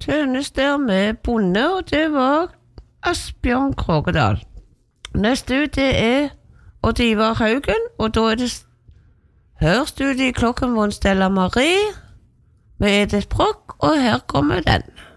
Tønes der med bonde, og det var Asbjørn Krogedal. Neste ut det Odd Ivar Haugen, og da det Hør studiet klokken vår Stella Marie med Edith Brock, og her kommer den.